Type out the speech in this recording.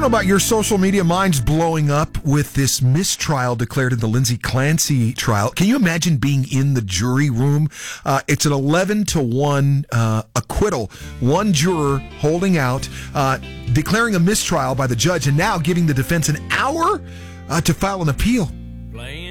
know about your social media. Mine's blowing up with this mistrial declared in the Lindsay Clancy trial. Can you imagine being in the jury room? It's an 11-1 acquittal. One juror holding out, declaring a mistrial by the judge, and now giving the defense an hour to file an appeal.